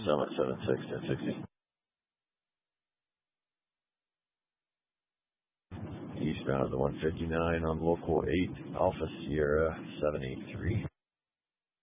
Summit 76, 1060. Eastbound of the 159 on local 8, Alpha Sierra 783.